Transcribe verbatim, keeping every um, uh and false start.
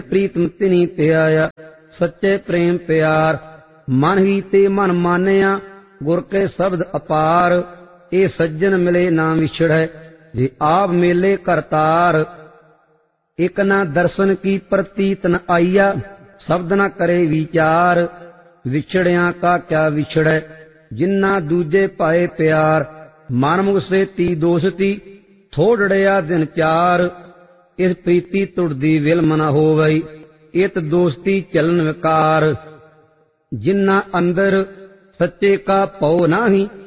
ਪ੍ਰੀਤਮ ਤਿਨੀ ਧਿਆਇਆ। ਸੱਚੇ ਪ੍ਰੇਮ ਪਿਆਰ ਮਨ ਹੀ ਤੇ ਮਨ ਮਾਨਿਆ, ਗੁਰ ਕੇ ਸ਼ਬਦ ਅਪਾਰ। ਇਹ ਸੱਜਣ ਮਿਲੇ ਨਾ ਵਿਛੜੈ, ਜੇ ਆਪ ਮੇਲੇ ਕਰਤਾਰ। ਇਕ ਨਾ ਦਰਸ਼ਨ ਕੀ ਪ੍ਰਤੀਤ ਨ ਆਈਆ, ਸ਼ਬਦ ਨ ਕਰੇ ਵਿਚਾਰ। ਵਿਛੜਿਆਂ ਕਾ ਕਿਆ ਵਿਛੜੈ, ਜਿੰਨਾ ਦੂਜੇ ਪਾਏ ਪਿਆਰ। ਮਨ ਮੁਖ ਸੇਤੀ ਦੋਸਤੀ, ਥੋੜੜਿਆ ਦਿਨ ਚਾਰ। ਇਸ ਪ੍ਰੀਤੀ ਤੁੜਦੀ ਵਿਲਮ ਨ ਹੋਵਈ, ਇਤ ਦੋਸਤੀ ਚਲਨ ਵਿਕਾਰ। ਜਿੰਨਾ ਅੰਦਰ ਸੱਚੇ ਕਾ ਭਉ ਨਾਹੀ,